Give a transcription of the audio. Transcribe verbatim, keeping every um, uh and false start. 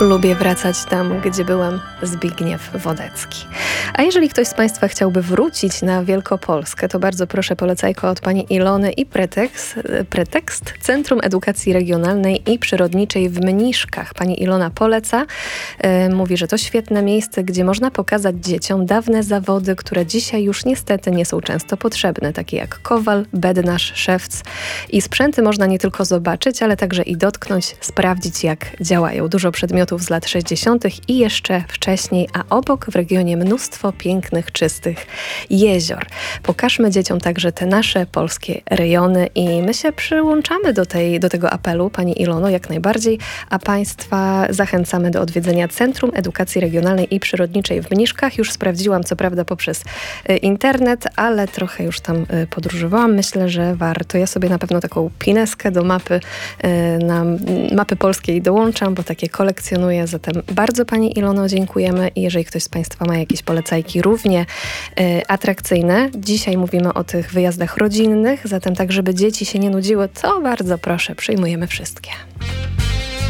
Lubię wracać tam, gdzie byłem. Zbigniew Wodecki. A jeżeli ktoś z Państwa chciałby wrócić na Wielkopolskę, to bardzo proszę, polecajko od Pani Ilony i pretekst, pretekst Centrum Edukacji Regionalnej i Przyrodniczej w Mniszkach. Pani Ilona poleca. Yy, mówi, że to świetne miejsce, gdzie można pokazać dzieciom dawne zawody, które dzisiaj już niestety nie są często potrzebne, takie jak kowal, bednarz, szewc. I sprzęty można nie tylko zobaczyć, ale także i dotknąć, sprawdzić, jak działają. Dużo przedmiotów z lat sześćdziesiątych i jeszcze wcześniej, a obok w regionie mnóstwo pięknych, czystych jezior. Pokażmy dzieciom także te nasze polskie rejony i my się przyłączamy do, tej, do tego apelu, Pani Ilono, jak najbardziej, a Państwa zachęcamy do odwiedzenia Centrum Edukacji Regionalnej i Przyrodniczej w Mniszkach. Już sprawdziłam, co prawda poprzez y, internet, ale trochę już tam y, podróżowałam. Myślę, że warto. Ja sobie na pewno taką pineskę do mapy, y, na mapy polskiej dołączam, bo takie kolekcjonuję. Zatem bardzo Pani Ilono dziękujemy i jeżeli ktoś z Państwa ma jakieś polecajki równie y, atrakcyjne, dzisiaj mówimy o tych wyjazdach rodzinnych, zatem tak, żeby dzieci się nie nudziły, to bardzo proszę, przyjmujemy wszystkie.